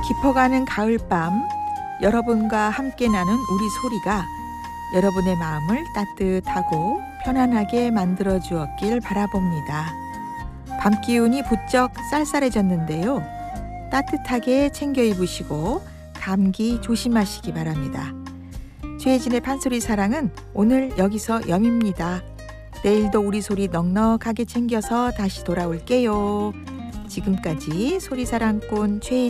깊어가는 가을밤, 여러분과 함께 나눈 우리 소리가 여러분의 마음을 따뜻하고 편안하게 만들어 주었길 바라봅니다. 밤 기운이 부쩍 쌀쌀해졌는데요. 따뜻하게 챙겨 입으시고 감기 조심하시기 바랍니다. 최혜진의 판소리 사랑은 오늘 여기서 여밉니다. 내일도 우리 소리 넉넉하게 챙겨서 다시 돌아올게요. 지금까지 소리사랑꾼 최혜진